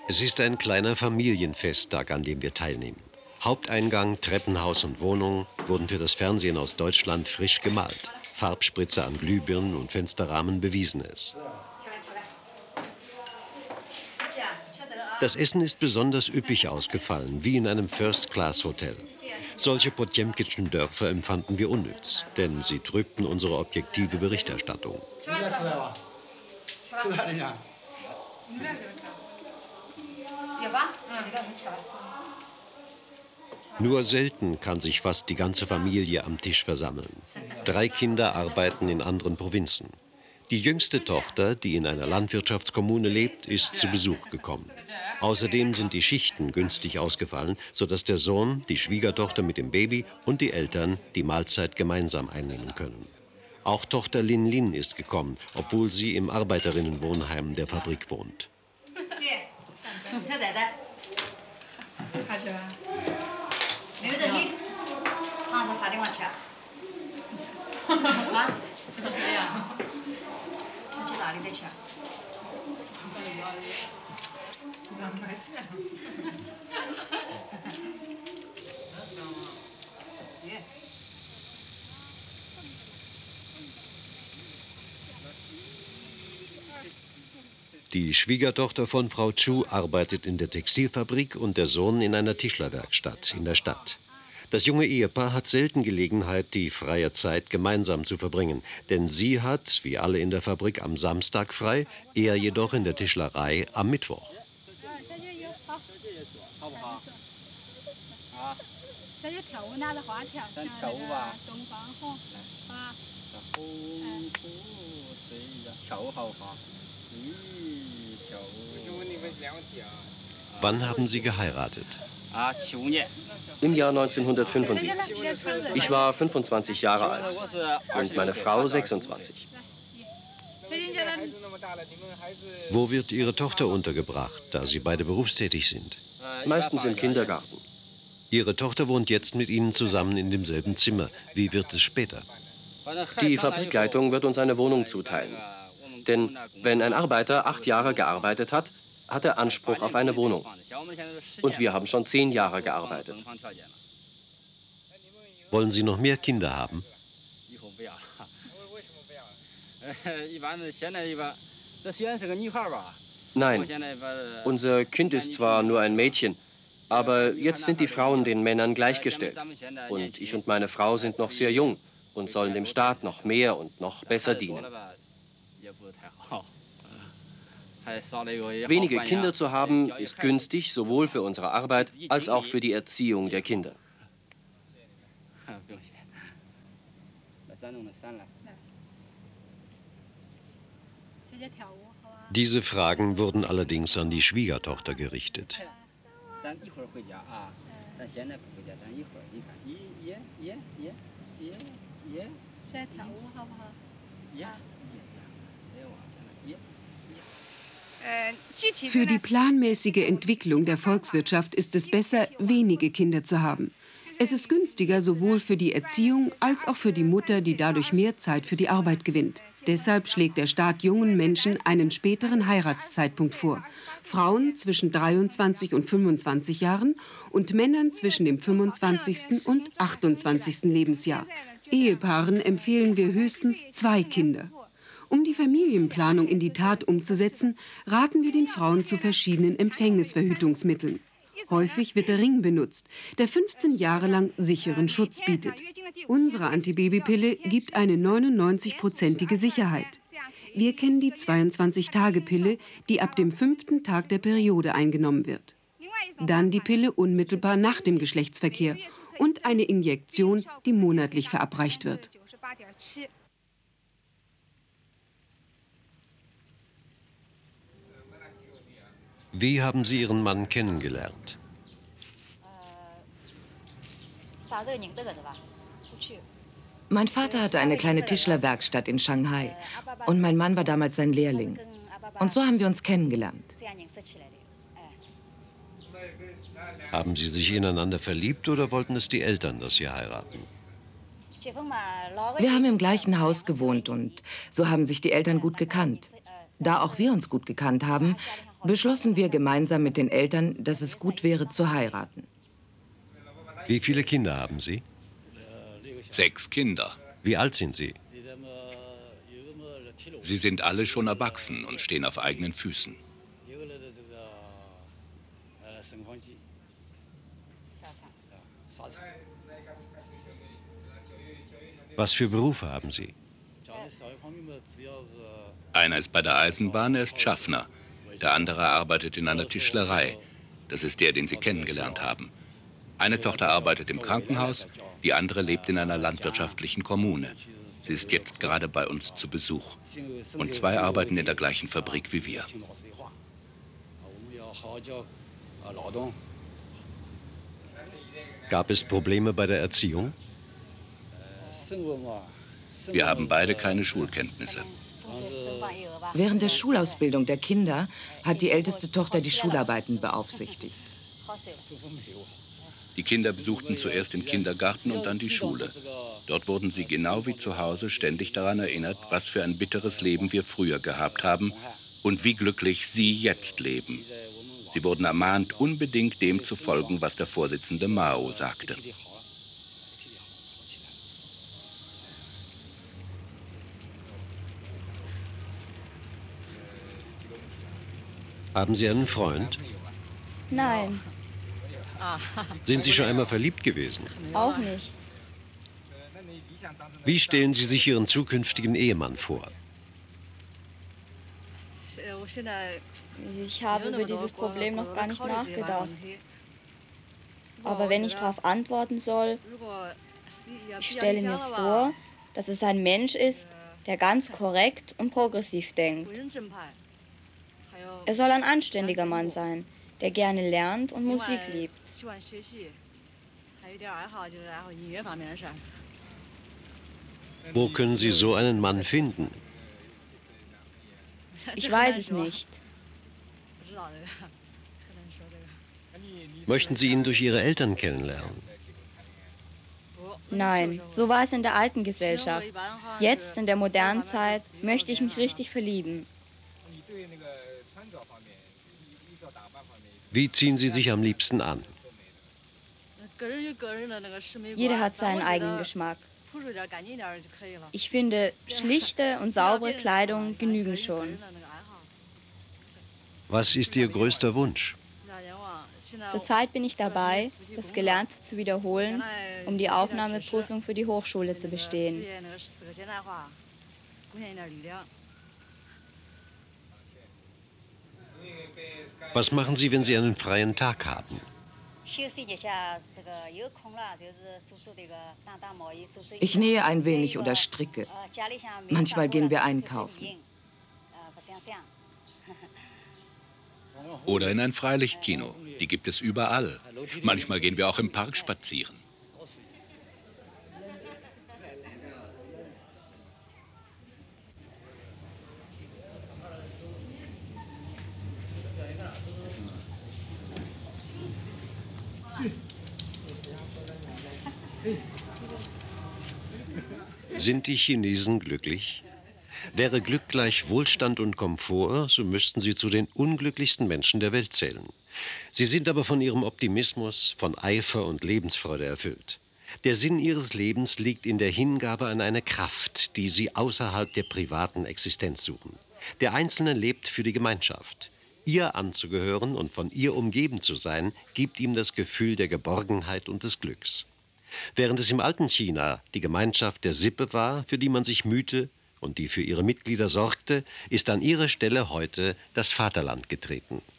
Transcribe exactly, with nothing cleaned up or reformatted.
Es ist ein kleiner Familienfesttag, an dem wir teilnehmen. Haupteingang, Treppenhaus und Wohnung wurden für das Fernsehen aus Deutschland frisch gemalt. Farbspritzer an Glühbirnen und Fensterrahmen bewiesen es. Das Essen ist besonders üppig ausgefallen, wie in einem First-Class-Hotel. Solche Potjemkischen Dörfer empfanden wir unnütz, denn sie trübten unsere objektive Berichterstattung. Nur selten kann sich fast die ganze Familie am Tisch versammeln. Drei Kinder arbeiten in anderen Provinzen. Die jüngste Tochter, die in einer Landwirtschaftskommune lebt, ist zu Besuch gekommen. Außerdem sind die Schichten günstig ausgefallen, sodass der Sohn, die Schwiegertochter mit dem Baby und die Eltern die Mahlzeit gemeinsam einnehmen können. Auch Tochter Lin Lin ist gekommen, obwohl sie im Arbeiterinnenwohnheim der Fabrik wohnt. Die Schwiegertochter von Frau Chu arbeitet in der Textilfabrik und der Sohn in einer Tischlerwerkstatt in der Stadt. Das junge Ehepaar hat selten Gelegenheit, die freie Zeit gemeinsam zu verbringen. Denn sie hat, wie alle in der Fabrik, am Samstag frei, er jedoch in der Tischlerei am Mittwoch. Wann haben Sie geheiratet? Im Jahr neunzehnhundertfünfundsiebzig. Ich war fünfundzwanzig Jahre alt und meine Frau sechsundzwanzig. Wo wird Ihre Tochter untergebracht, da Sie beide berufstätig sind? Meistens im Kindergarten. Ihre Tochter wohnt jetzt mit Ihnen zusammen in demselben Zimmer. Wie wird es später? Die Fabrikleitung wird uns eine Wohnung zuteilen. Denn wenn ein Arbeiter acht Jahre gearbeitet hat, hat er Anspruch auf eine Wohnung. Und wir haben schon zehn Jahre gearbeitet. Wollen Sie noch mehr Kinder haben? Nein, unser Kind ist zwar nur ein Mädchen, aber jetzt sind die Frauen den Männern gleichgestellt. Und ich und meine Frau sind noch sehr jung und sollen dem Staat noch mehr und noch besser dienen. Wenige Kinder zu haben, ist günstig, sowohl für unsere Arbeit als auch für die Erziehung der Kinder. Diese Fragen wurden allerdings an die Schwiegertochter gerichtet. Für die planmäßige Entwicklung der Volkswirtschaft ist es besser, wenige Kinder zu haben. Es ist günstiger sowohl für die Erziehung als auch für die Mutter, die dadurch mehr Zeit für die Arbeit gewinnt. Deshalb schlägt der Staat jungen Menschen einen späteren Heiratszeitpunkt vor. Frauen zwischen dreiundzwanzig und fünfundzwanzig Jahren und Männern zwischen dem fünfundzwanzigsten und achtundzwanzigsten Lebensjahr. Ehepaaren empfehlen wir höchstens zwei Kinder. Um die Familienplanung in die Tat umzusetzen, raten wir den Frauen zu verschiedenen Empfängnisverhütungsmitteln. Häufig wird der Ring benutzt, der fünfzehn Jahre lang sicheren Schutz bietet. Unsere Antibabypille gibt eine neunundneunzig-prozentige Sicherheit. Wir kennen die zweiundzwanzig-Tage-Pille, die ab dem fünften Tag der Periode eingenommen wird. Dann die Pille unmittelbar nach dem Geschlechtsverkehr und eine Injektion, die monatlich verabreicht wird. Wie haben Sie Ihren Mann kennengelernt? Mein Vater hatte eine kleine Tischlerwerkstatt in Shanghai und mein Mann war damals sein Lehrling. Und so haben wir uns kennengelernt. Haben Sie sich ineinander verliebt oder wollten es die Eltern, dass Sie heiraten? Wir haben im gleichen Haus gewohnt und so haben sich die Eltern gut gekannt. Da auch wir uns gut gekannt haben, beschlossen wir gemeinsam mit den Eltern, dass es gut wäre, zu heiraten. Wie viele Kinder haben Sie? Sechs Kinder. Wie alt sind sie? Sie sind alle schon erwachsen und stehen auf eigenen Füßen. Was für Berufe haben sie? Einer ist bei der Eisenbahn, er ist Schaffner. Der andere arbeitet in einer Tischlerei. Das ist der, den Sie kennengelernt haben. Eine Tochter arbeitet im Krankenhaus, die andere lebt in einer landwirtschaftlichen Kommune. Sie ist jetzt gerade bei uns zu Besuch. Und zwei arbeiten in der gleichen Fabrik wie wir. Gab es Probleme bei der Erziehung? Wir haben beide keine Schulkenntnisse. Während der Schulausbildung der Kinder hat die älteste Tochter die Schularbeiten beaufsichtigt. Die Kinder besuchten zuerst den Kindergarten und dann die Schule. Dort wurden sie genau wie zu Hause ständig daran erinnert, was für ein bitteres Leben wir früher gehabt haben und wie glücklich sie jetzt leben. Sie wurden ermahnt, unbedingt dem zu folgen, was der Vorsitzende Mao sagte. Haben Sie einen Freund? Nein, Sind Sie schon einmal verliebt gewesen? auch nicht. Wie stellen Sie sich Ihren zukünftigen Ehemann vor? Ich habe über dieses Problem noch gar nicht nachgedacht. Aber wenn ich darauf antworten soll, ich stelle mir vor, dass es ein Mensch ist, der ganz korrekt und progressiv denkt. Er soll ein anständiger Mann sein, der gerne lernt und Musik liebt. Wo können Sie so einen Mann finden? Ich weiß es nicht. Möchten Sie ihn durch Ihre Eltern kennenlernen? Nein, so war es in der alten Gesellschaft. Jetzt, in der modernen Zeit, möchte ich mich richtig verlieben. Wie ziehen Sie sich am liebsten an? Jeder hat seinen eigenen Geschmack. Ich finde, schlichte und saubere Kleidung genügen schon. Was ist Ihr größter Wunsch? Zurzeit bin ich dabei, das Gelernte zu wiederholen, um die Aufnahmeprüfung für die Hochschule zu bestehen. Was machen Sie, wenn Sie einen freien Tag haben? Ich nähe ein wenig oder stricke. Manchmal gehen wir einkaufen. Oder in ein Freilichtkino. Die gibt es überall. Manchmal gehen wir auch im Park spazieren. Sind die Chinesen glücklich? Wäre Glück gleich Wohlstand und Komfort, so müssten sie zu den unglücklichsten Menschen der Welt zählen. Sie sind aber von ihrem Optimismus, von Eifer und Lebensfreude erfüllt. Der Sinn ihres Lebens liegt in der Hingabe an eine Kraft, die sie außerhalb der privaten Existenz suchen. Der Einzelne lebt für die Gemeinschaft. Ihr anzugehören und von ihr umgeben zu sein, gibt ihm das Gefühl der Geborgenheit und des Glücks. Während es im alten China die Gemeinschaft der Sippe war, für die man sich mühte und die für ihre Mitglieder sorgte, ist an ihre Stelle heute das Vaterland getreten.